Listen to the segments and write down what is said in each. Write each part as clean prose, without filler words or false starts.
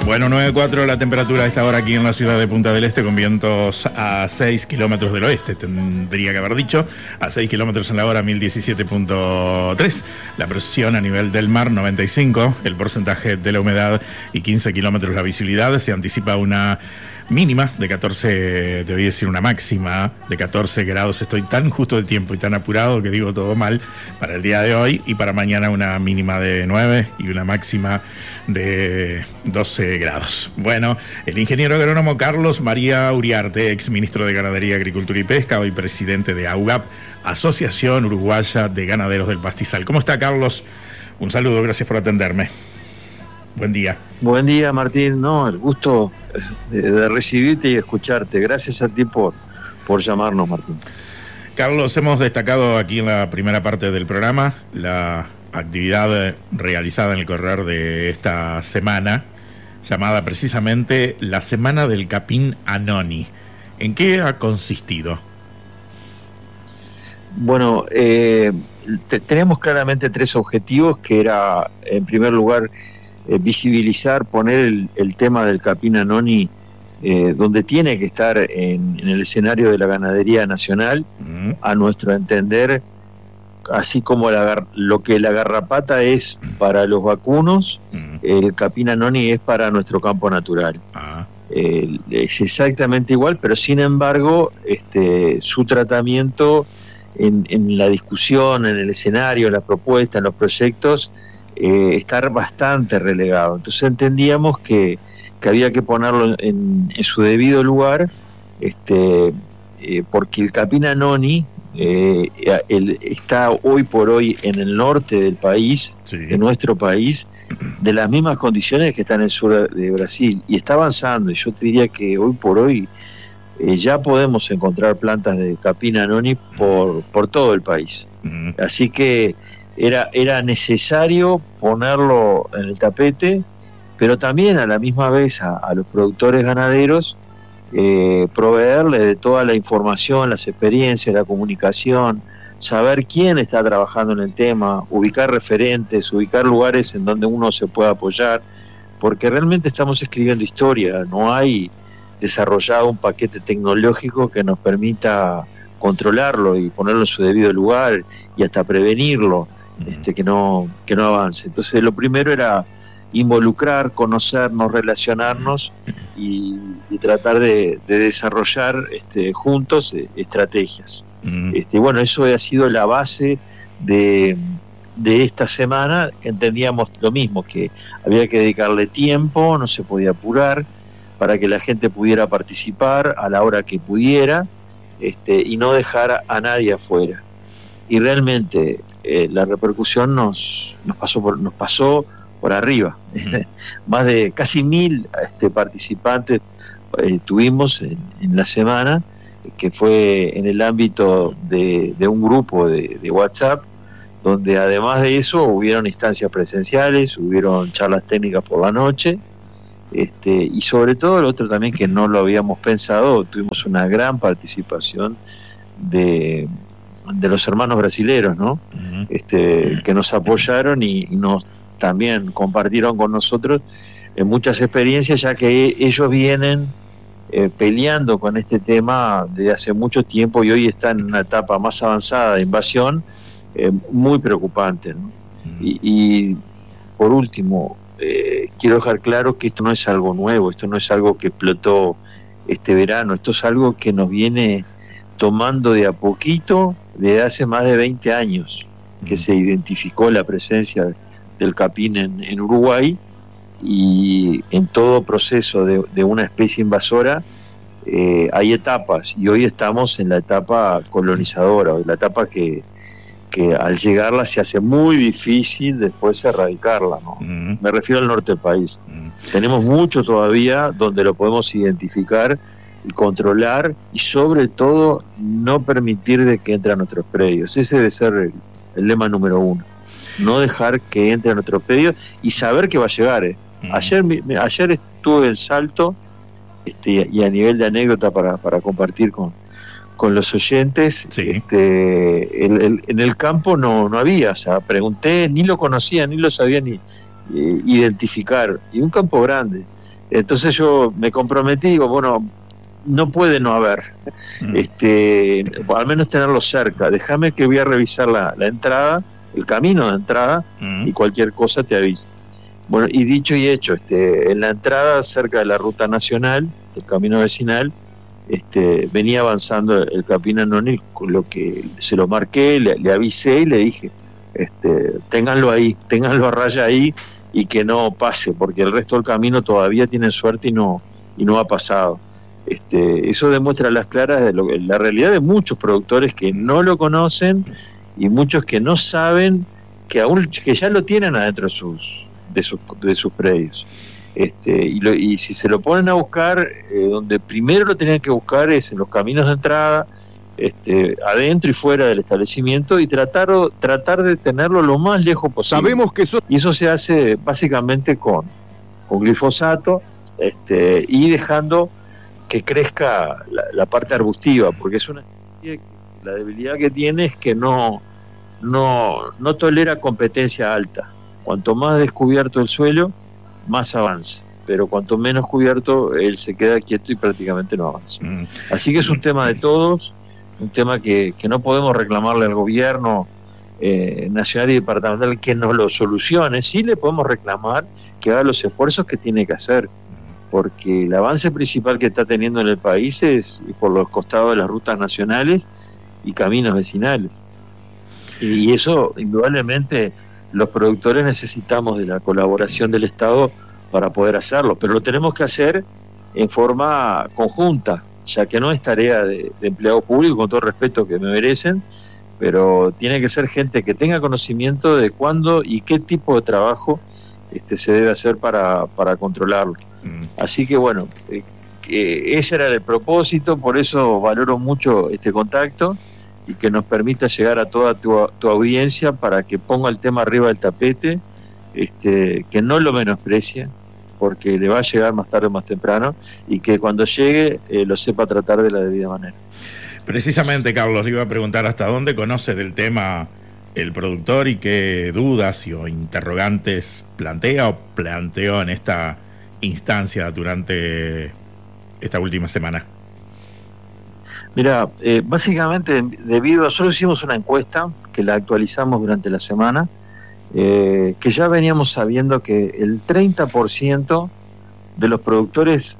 Bueno, 9.4 la temperatura a esta hora aquí en la ciudad de Punta del Este, con vientos a 6 kilómetros del oeste, tendría que haber dicho, a 6 kilómetros en la hora, 1017.3. La presión a nivel del mar, 95, el porcentaje de la humedad y 15 kilómetros la visibilidad. Se anticipa una mínima de 14, te voy a decir una máxima de 14 grados. Estoy tan justo de tiempo y tan apurado que digo todo mal para el día de hoy, y para mañana una mínima de 9 y una máxima de 12 grados. Bueno, el ingeniero agrónomo Carlos María Uriarte, ex ministro de Ganadería, Agricultura y Pesca, hoy presidente de AUGAP, Asociación Uruguaya de Ganaderos del Pastizal. ¿Cómo está, Carlos? Un saludo, gracias por atenderme. Buen día. Buen día, Martín. No, el gusto de recibirte y escucharte. Gracias a ti por llamarnos, Martín. Carlos, hemos destacado aquí en la primera parte del programa la actividad realizada en el correr de esta semana, llamada precisamente la Semana del Capín Anoni. ¿En qué ha consistido? Bueno, tenemos claramente tres objetivos, que era, en primer lugar, visibilizar, poner el tema del Capín Anoni donde tiene que estar en el escenario de la ganadería nacional, a nuestro entender, así como lo que la garrapata es para los vacunos, el Capín Anoni es para nuestro campo natural. Es exactamente igual, pero sin embargo su tratamiento en la discusión, en el escenario, en la propuesta, en los proyectos, está bastante relegado. Entonces entendíamos que había que ponerlo en su debido lugar, porque el Capín Anoni está hoy por hoy en el norte del país, sí, en nuestro país, de las mismas condiciones que está en el sur de Brasil, y está avanzando. Y yo te diría que hoy por hoy ya podemos encontrar plantas de Capín Anoni por todo el país. Así que era necesario ponerlo en el tapete, pero también a la misma vez a los productores ganaderos proveerles de toda la información, las experiencias, la comunicación, saber quién está trabajando en el tema, ubicar referentes, ubicar lugares en donde uno se pueda apoyar, porque realmente estamos escribiendo historia. No hay desarrollado un paquete tecnológico que nos permita controlarlo y ponerlo en su debido lugar y hasta prevenirlo, que no avance. Entonces lo primero era involucrar, conocernos, relacionarnos y tratar de desarrollar juntos estrategias. Bueno, eso ha sido la base de esta semana. Entendíamos lo mismo, que había que dedicarle tiempo, no se podía apurar, para que la gente pudiera participar a la hora que pudiera, y no dejar a nadie afuera. Y realmente la repercusión nos pasó por arriba. Más de casi 1.000 participantes tuvimos en la semana, que fue en el ámbito de un grupo de WhatsApp, donde además de eso hubieron instancias presenciales, hubieron charlas técnicas por la noche, y sobre todo lo otro también, que no lo habíamos pensado, tuvimos una gran participación de los hermanos brasileros, ¿no? Que nos apoyaron y nos también compartieron con nosotros muchas experiencias, ya que ellos vienen peleando con este tema desde hace mucho tiempo y hoy están en una etapa más avanzada de invasión, muy preocupante, ¿no? Y por último, quiero dejar claro que esto no es algo nuevo, esto no es algo que explotó este verano, esto es algo que nos viene tomando de a poquito desde hace más de 20 años que se identificó la presencia del capín en Uruguay, y en todo proceso de una especie invasora hay etapas, y hoy estamos en la etapa colonizadora, la etapa que al llegarla se hace muy difícil después erradicarla, ¿no? Me refiero al norte del país. Tenemos mucho todavía donde lo podemos identificar y controlar, y sobre todo no permitir de que entre a nuestros predios. Ese debe ser el lema número 1. No dejar que entre a nuestros predios y saber que va a llegar. Ayer estuve en Salto, y a nivel de anécdota para compartir con los oyentes, sí. En el campo no había, o sea, pregunté, ni lo conocía, ni lo sabía ni identificar, y un campo grande, Entonces yo me comprometí, digo, bueno, no puede no haber, al menos tenerlo cerca. Déjame que voy a revisar la entrada, el camino de entrada, y cualquier cosa te aviso. Bueno, y dicho y hecho, en la entrada cerca de la ruta nacional, del camino vecinal, venía avanzando el Capitán Anoni, con lo que se lo marqué, le avisé y le dije, ténganlo ahí, ténganlo a raya ahí y que no pase, porque el resto del camino todavía tienen suerte y no ha pasado. Eso demuestra a las claras de la realidad de muchos productores que no lo conocen y muchos que no saben que ya lo tienen adentro de sus predios. Y si se lo ponen a buscar, donde primero lo tenían que buscar es en los caminos de entrada, adentro y fuera del establecimiento, y tratar de tenerlo lo más lejos posible. Sabemos que y eso se hace básicamente con glifosato, y dejando que crezca la parte arbustiva, porque es una especie que la debilidad que tiene es que no tolera competencia alta. Cuanto más descubierto el suelo, más avanza, pero cuanto menos cubierto, él se queda quieto y prácticamente no avanza. Así que es un tema de todos, un tema que no podemos reclamarle al gobierno nacional y departamental que nos lo solucione. Sí le podemos reclamar que haga los esfuerzos que tiene que hacer, porque el avance principal que está teniendo en el país es por los costados de las rutas nacionales y caminos vecinales. Y eso, indudablemente, los productores necesitamos de la colaboración del Estado para poder hacerlo, pero lo tenemos que hacer en forma conjunta, ya que no es tarea de empleado público, con todo el respeto que me merecen, pero tiene que ser gente que tenga conocimiento de cuándo y qué tipo de trabajo se debe hacer para controlarlo. Así que bueno, ese era el propósito, por eso valoro mucho este contacto y que nos permita llegar a toda tu audiencia para que ponga el tema arriba del tapete, que no lo menosprecie, porque le va a llegar más tarde o más temprano, y que cuando llegue lo sepa tratar de la debida manera. Precisamente, Carlos, le iba a preguntar hasta dónde conoce del tema el productor y qué dudas o interrogantes planteó en esta instancia durante esta última semana. Mira, básicamente nosotros hicimos una encuesta que la actualizamos durante la semana, que ya veníamos sabiendo que el 30% de los productores,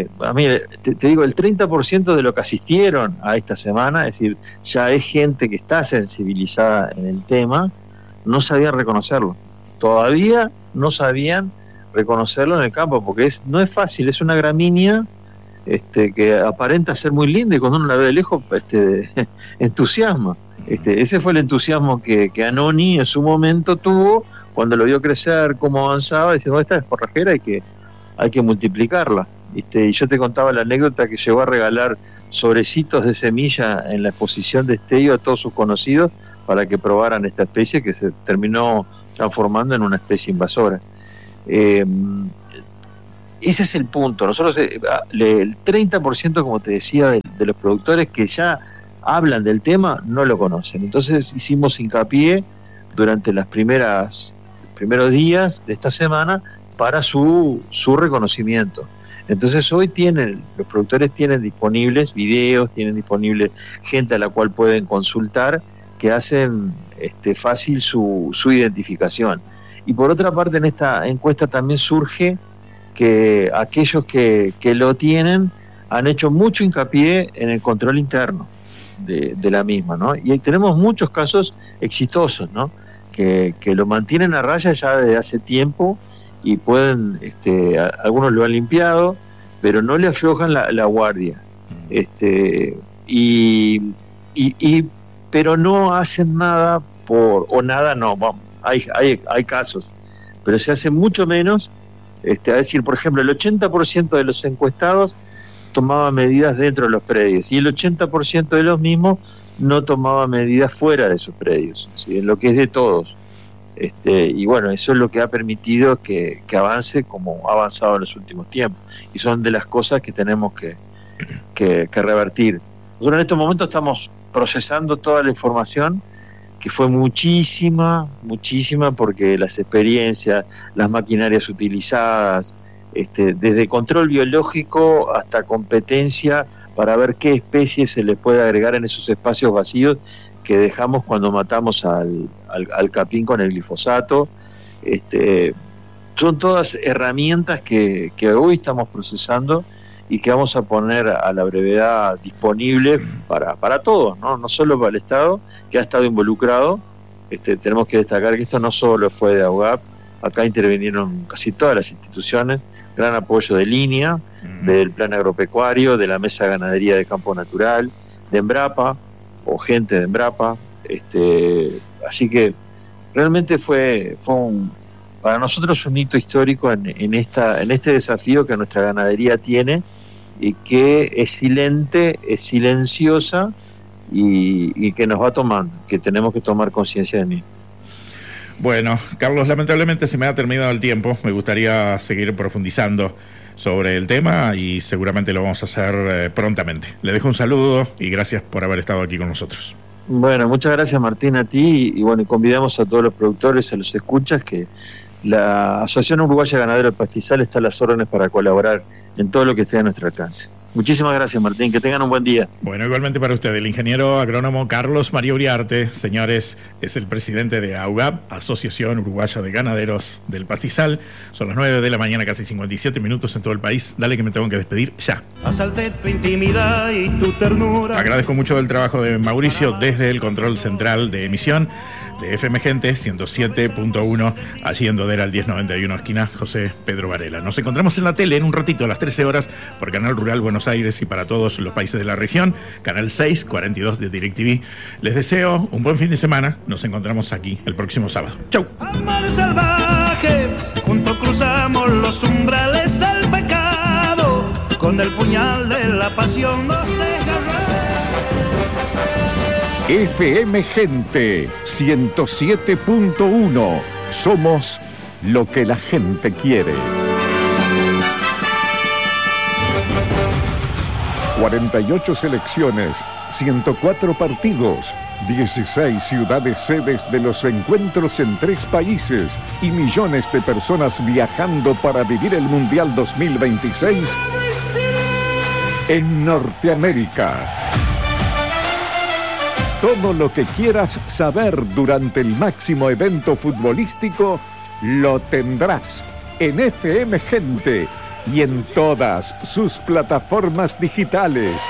te digo, el 30% de lo que asistieron a esta semana, es decir, ya es gente que está sensibilizada en el tema, no sabían reconocerlo. Todavía no sabían reconocerlo en el campo, porque no es fácil, es una gramínea que aparenta ser muy linda y cuando uno la ve de lejos entusiasma. Ese fue el entusiasmo que Anoni en su momento tuvo cuando lo vio crecer, cómo avanzaba, y dice, esta es forrajera, hay que multiplicarla. Y yo te contaba la anécdota que llegó a regalar sobrecitos de semilla en la exposición de Esteio a todos sus conocidos para que probaran esta especie que se terminó transformando en una especie invasora. Ese es el punto. Nosotros, el 30%, como te decía, de los productores que ya hablan del tema, no lo conocen. Entonces hicimos hincapié durante los primeros días de esta semana para su reconocimiento. Entonces hoy los productores tienen disponibles videos, tienen disponible gente a la cual pueden consultar, que hacen fácil su identificación. Y por otra parte, en esta encuesta también surge que aquellos que lo tienen han hecho mucho hincapié en el control interno de la misma, ¿no? Y tenemos muchos casos exitosos, ¿no? Que lo mantienen a raya ya desde hace tiempo y pueden, algunos lo han limpiado, pero no le aflojan la guardia, pero no hacen nada hay casos, pero se hace mucho menos. Es decir, por ejemplo, el 80% de los encuestados tomaba medidas dentro de los predios y el 80% de los mismos no tomaba medidas fuera de sus predios, ¿sí? En lo que es de todos. Y bueno, eso es lo que ha permitido que avance como ha avanzado en los últimos tiempos, y son de las cosas que tenemos que revertir. Nosotros en estos momentos estamos procesando toda la información, que fue muchísima, porque las experiencias, las maquinarias utilizadas, desde control biológico hasta competencia para ver qué especies se le puede agregar en esos espacios vacíos que dejamos cuando matamos al capín con el glifosato. Son todas herramientas que hoy estamos procesando y que vamos a poner a la brevedad disponible para todos, no solo para el Estado, que ha estado involucrado. Tenemos que destacar que esto no solo fue de AUGAP, acá intervinieron casi todas las instituciones, gran apoyo de Línea, del Plan Agropecuario, de la Mesa de Ganadería de Campo Natural, de Embrapa, o gente de Embrapa, así que realmente fue para nosotros un hito histórico en este desafío que nuestra ganadería tiene y que es silente, es silenciosa y que nos va tomando, que tenemos que tomar conciencia de mí. Bueno, Carlos, lamentablemente se me ha terminado el tiempo. Me gustaría seguir profundizando sobre el tema y seguramente lo vamos a hacer prontamente. Le dejo un saludo y gracias por haber estado aquí con nosotros. Bueno, muchas gracias, Martín, a ti y bueno, convidamos a todos los productores, a los escuchas, que la Asociación Uruguaya Ganadero del Pastizal está a las órdenes para colaborar en todo lo que esté a nuestro alcance. Muchísimas gracias, Martín, que tengan un buen día. Bueno, igualmente para usted, el ingeniero agrónomo Carlos María Uriarte, señores, es el presidente de AUGAP, Asociación Uruguaya de Ganaderos del Pastizal. Son las 9 de la mañana, casi 57 minutos en todo el país. Dale que me tengo que despedir ya. Asalté tu intimidad y tu ternura. Agradezco mucho el trabajo de Mauricio desde el control central de emisión de FM Gente 107.1, allí en Dodera, al 1091, esquina José Pedro Varela. Nos encontramos en la tele en un ratito a las 13 horas por Canal Rural Buenos Aires y para todos los países de la región, Canal 642 de DirecTV. Les deseo un buen fin de semana. Nos encontramos aquí el próximo sábado. ¡Chau! Amor salvaje, juntos cruzamos los umbrales del pecado, con el puñal de la pasión nos desgarramos. FM Gente 107.1. Somos lo que la gente quiere. 48 selecciones, 104 partidos, 16 ciudades sedes de los encuentros en 3 países y millones de personas viajando para vivir el Mundial 2026 en Norteamérica. Todo lo que quieras saber durante el máximo evento futbolístico lo tendrás en FM Gente y en todas sus plataformas digitales.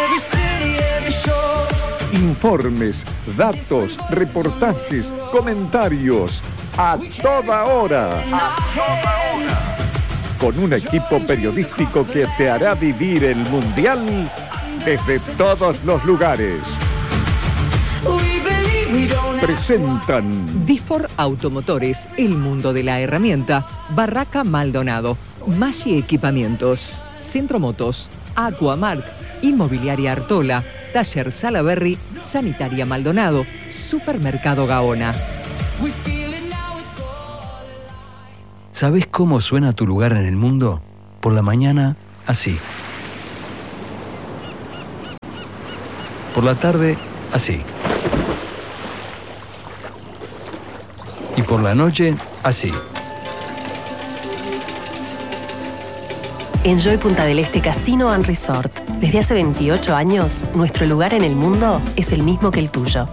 Informes, datos, reportajes, comentarios, a toda hora. Con un equipo periodístico que te hará vivir el Mundial desde todos los lugares. Presentan Difor Automotores, el mundo de la herramienta. Barraca Maldonado, Maggi Equipamientos, Centro Motos, Aquamark, Inmobiliaria Artola, Taller Salaberry, Sanitaria Maldonado, Supermercado Gaona. ¿Sabés cómo suena tu lugar en el mundo? Por la mañana, así. Por la tarde, así. Y por la noche, así. Enjoy Punta del Este Casino and Resort. Desde hace 28 años, nuestro lugar en el mundo es el mismo que el tuyo.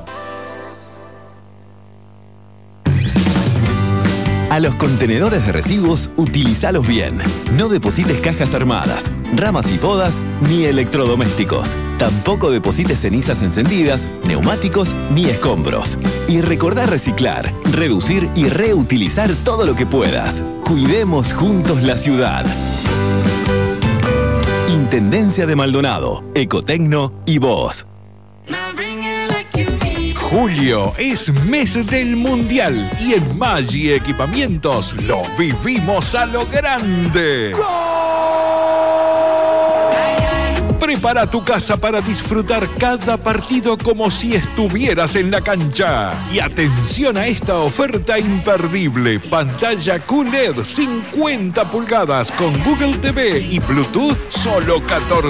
A los contenedores de residuos, utilízalos bien. No deposites cajas armadas, ramas y podas, ni electrodomésticos. Tampoco deposites cenizas encendidas, neumáticos ni escombros. Y recordá reciclar, reducir y reutilizar todo lo que puedas. Cuidemos juntos la ciudad. Intendencia de Maldonado, Ecotecno y vos. Julio es mes del Mundial y en Maggi Equipamientos lo vivimos a lo grande. Prepara tu casa para disfrutar cada partido como si estuvieras en la cancha. Y atención a esta oferta imperdible. Pantalla QLED 50 pulgadas con Google TV y Bluetooth, solo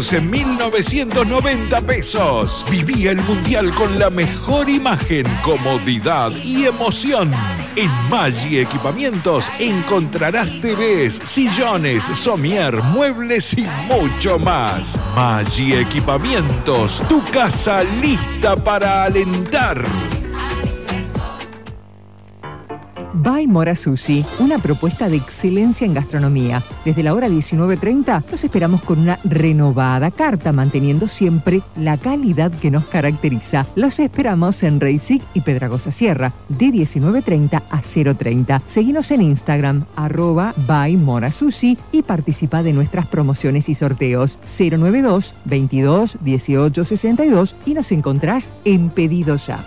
14.990 pesos. Viví el Mundial con la mejor imagen, comodidad y emoción. En Maggi Equipamientos encontrarás TVs, sillones, somier, muebles y mucho más. Maggi Equipamientos, tu casa lista para alentar. By Mora Sushi, una propuesta de excelencia en gastronomía. Desde la hora 19:30 los esperamos con una renovada carta, manteniendo siempre la calidad que nos caracteriza. Los esperamos en Reisig y Pedragosa Sierra, de 19:30 a 0:30. Seguinos en Instagram, @ByMoraSushi, y participa de nuestras promociones y sorteos. 092 22 18 62 y nos encontrás en Pedido Ya.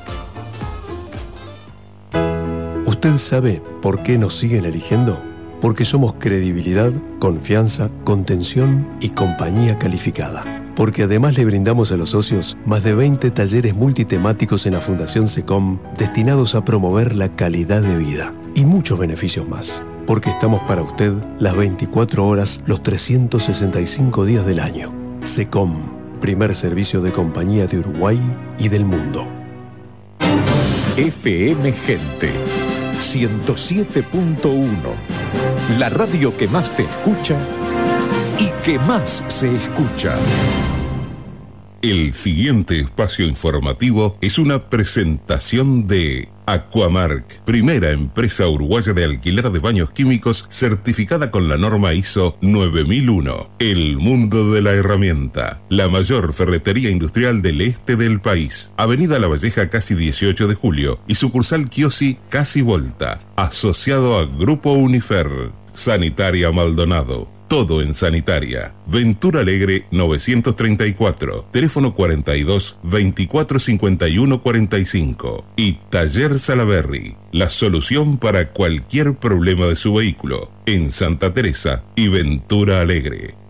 ¿Usted sabe por qué nos siguen eligiendo? Porque somos credibilidad, confianza, contención y compañía calificada. Porque además le brindamos a los socios más de 20 talleres multitemáticos en la Fundación SECOM destinados a promover la calidad de vida y muchos beneficios más. Porque estamos para usted las 24 horas, los 365 días del año. SECOM, primer servicio de compañía de Uruguay y del mundo. FM Gente 107.1, la radio que más te escucha y que más se escucha. El siguiente espacio informativo es una presentación de Aquamark, primera empresa uruguaya de alquiler de baños químicos certificada con la norma ISO 9001. El mundo de la herramienta, la mayor ferretería industrial del este del país. Avenida La Valleja, casi 18 de julio, y sucursal Chiosi, casi Volta. Asociado a Grupo Unifer. Sanitaria Maldonado. Todo en sanitaria. Ventura Alegre 934. Teléfono 42 24 51 45. Y Taller Salaberry. La solución para cualquier problema de su vehículo. En Santa Teresa y Ventura Alegre.